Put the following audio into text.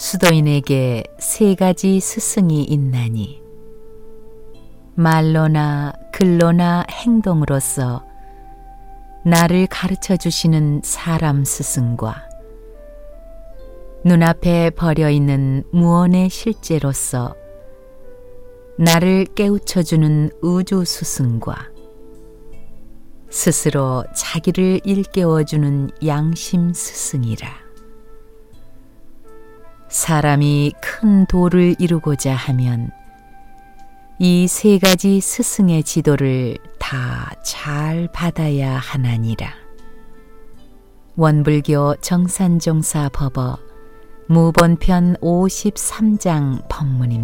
수도인에게 세 가지 스승이 있나니 말로나 글로나 행동으로서 나를 가르쳐 주시는 사람 스승과 눈앞에 버려 있는 무언의 실제로서 나를 깨우쳐주는 우주 스승과 스스로 자기를 일깨워주는 양심 스승이라. 사람이 큰 도를 이루고자 하면 이 세 가지 스승의 지도를 다 잘 받아야 하나니라. 원불교 정산종사 법어 무본편 53장 법문입니다.